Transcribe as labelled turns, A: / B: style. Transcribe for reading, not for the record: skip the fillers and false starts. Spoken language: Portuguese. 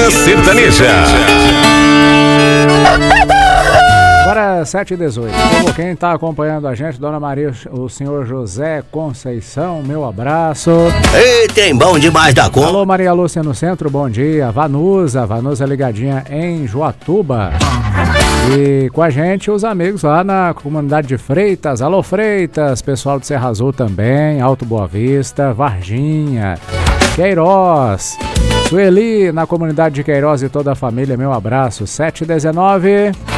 A: Manhã Sertaneja.
B: Agora 7h18. Quem está acompanhando a gente, Dona Maria, o senhor José Conceição, meu abraço.
C: Ei, tem bom demais da conta.
B: Alô, Maria Lúcia no centro, bom dia. Vanusa ligadinha em Joatuba. E com a gente os amigos lá na comunidade de Freitas. Alô, Freitas, pessoal de Serra Azul também, Alto Boa Vista, Varginha, Queiroz, Sueli, na comunidade de Queiroz e toda a família, meu abraço. 7h19.